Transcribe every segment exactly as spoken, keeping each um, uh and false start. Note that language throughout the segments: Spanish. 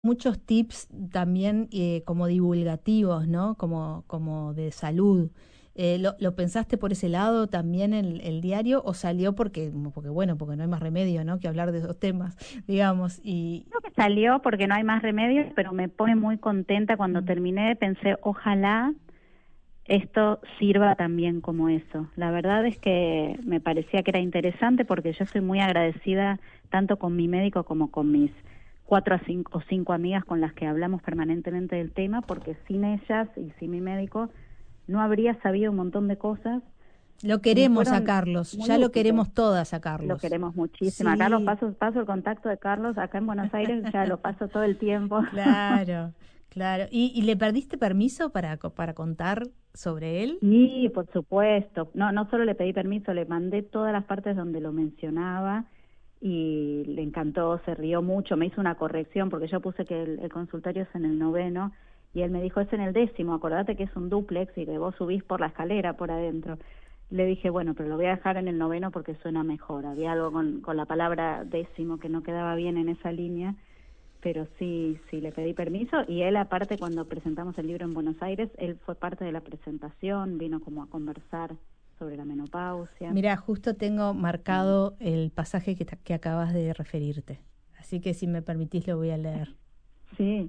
muchos tips también eh, como divulgativos, ¿no? Como, como de salud. Eh, ¿lo, lo pensaste por ese lado también el, el diario o salió porque, porque, bueno, porque no hay más remedio, ¿no? Que hablar de esos temas, digamos, y... Creo que salió porque no hay más remedios, pero me pone muy contenta cuando Mm. terminé, pensé, ojalá esto sirva también como eso. La verdad es que me parecía que era interesante porque yo estoy muy agradecida tanto con mi médico como con mis cuatro a cinco, o cinco amigas con las que hablamos permanentemente del tema, porque sin ellas y sin mi médico no habría sabido un montón de cosas Lo y me queremos a fueron Carlos, muy ya lo útiles. queremos todas a Lo Carlos. queremos muchísimo. A Carlos Sí, paso, paso el contacto de Carlos acá en Buenos Aires, ya lo paso todo el tiempo. claro, claro. ¿Y, y le perdiste permiso para, co- para contar sobre él? Sí, por supuesto. No, no solo le pedí permiso, le mandé todas las partes donde lo mencionaba y le encantó, se rió mucho, me hizo una corrección porque yo puse que el, el consultorio es en el noveno y él me dijo es en el décimo, acordate que es un dúplex y que vos subís por la escalera por adentro. Le dije, bueno, pero lo voy a dejar en el noveno porque suena mejor. Había algo con, con la palabra décimo que no quedaba bien en esa línea, pero sí, sí le pedí permiso y él aparte cuando presentamos el libro en Buenos Aires, él fue parte de la presentación, vino como a conversar sobre la menopausia. Mira, justo tengo Sí. marcado el pasaje que, ta- que acabas de referirte, así que si me permitís lo voy a leer. Sí.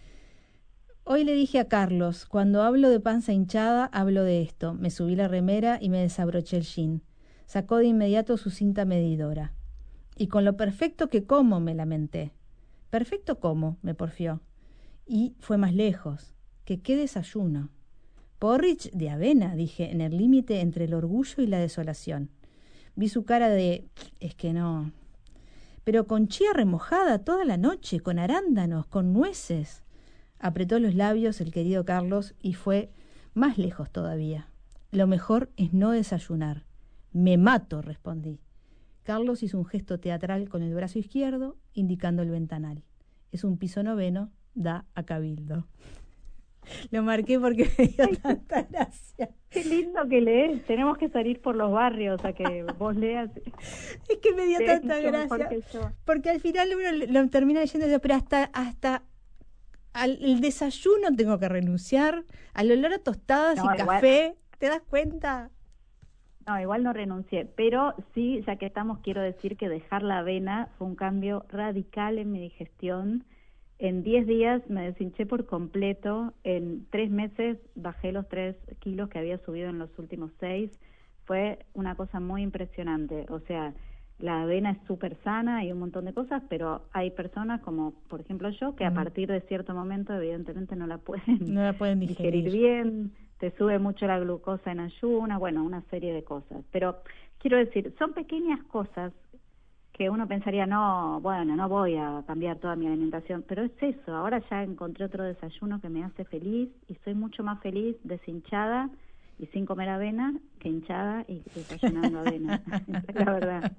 Hoy le dije a Carlos, cuando hablo de panza hinchada, hablo de esto. Me subí la remera y me desabroché el jean. Sacó de inmediato su cinta medidora. Y con lo perfecto que como, me lamenté. Perfecto como, me porfió. Y fue más lejos. Que qué desayuno. Porridge de avena, dije, en el límite entre el orgullo y la desolación. Vi su cara de... es que no. Pero con chía remojada toda la noche, con arándanos, con nueces. Apretó los labios el querido Carlos y fue más lejos todavía. Lo mejor es no desayunar. Me mato, respondí. Carlos hizo un gesto teatral con el brazo izquierdo, indicando el ventanal. Es un piso noveno, da a Cabildo. Lo marqué porque me dio Ay, qué, tanta gracia. qué lindo que lees. Tenemos que salir por los barrios a que vos leas. Es que me dio Lees tanta mucho mejor gracia. que yo. Porque al final uno lo termina leyendo y dice, pero hasta, hasta al el desayuno tengo que renunciar, al olor a tostadas y No, igual, café, ¿te das cuenta? no, igual no renuncié, pero sí, ya que estamos, quiero decir que dejar la avena fue un cambio radical en mi digestión. En diez días me deshinché por completo, en tres meses bajé los tres kilos que había subido en los últimos seis, fue una cosa muy impresionante, o sea, la avena es súper sana y un montón de cosas, pero hay personas como, por ejemplo yo, que a Mm, partir de cierto momento evidentemente no la pueden no la pueden digerir digerir. bien, te sube mucho la glucosa en ayunas, bueno, una serie de cosas. Pero quiero decir, son pequeñas cosas que uno pensaría, no, bueno, no voy a cambiar toda mi alimentación, pero es eso, ahora ya encontré otro desayuno que me hace feliz y soy mucho más feliz deshinchada y sin comer avena que hinchada y desayunando avena, esa es la verdad.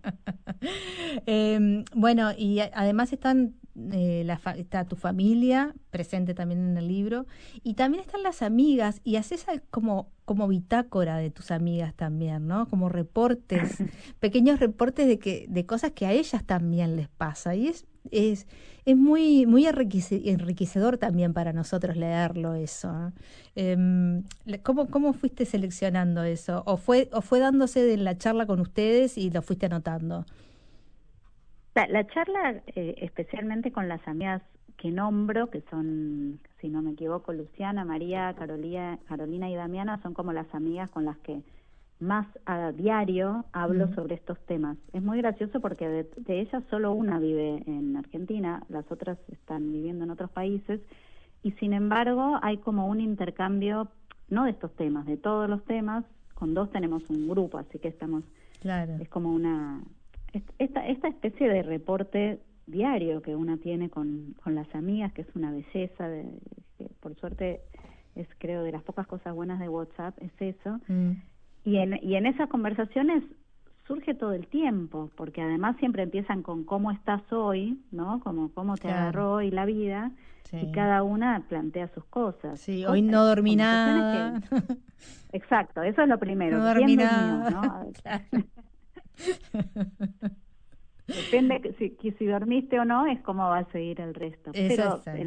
Eh, bueno, y a- además están eh, la fa- está tu familia presente también en el libro y también están las amigas y haces al- como como bitácora de tus amigas también, ¿no? Como reportes, pequeños reportes de que de cosas que a ellas también les pasa y es es es muy muy enriquece- enriquecedor también para nosotros leerlo eso. ¿No? Em, le- ¿cómo cómo fuiste seleccionando eso o fue o fue dándose en la charla con ustedes y lo fuiste anotando? La, la charla, eh, especialmente con las amigas que nombro, que son, si no me equivoco, Luciana, María, Carolina, Carolina y Damiana, son como las amigas con las que más a diario hablo Mm. sobre estos temas. Es muy gracioso porque de, de ellas solo una vive en Argentina, las otras están viviendo en otros países, y sin embargo hay como un intercambio, no de estos temas, de todos los temas, con dos tenemos un grupo, así que estamos, Claro. es como una, esta, esta especie de reporte diario que una tiene con, con las amigas, que es una belleza, de, que por suerte es creo de las pocas cosas buenas de WhatsApp, es eso. Mm. Y en, y en esas conversaciones surge todo el tiempo, porque además siempre empiezan con cómo estás hoy, ¿no? Como cómo te Claro. agarró hoy la vida, y Sí. cada una plantea sus cosas. Sí, hoy Cosas, no dormí conversaciones que, nada. exacto, eso es lo primero, No dormí ¿quién durmió, nada. no? Claro. Depende que si, que si dormiste o no, es cómo va a seguir el resto. Eso Pero es. el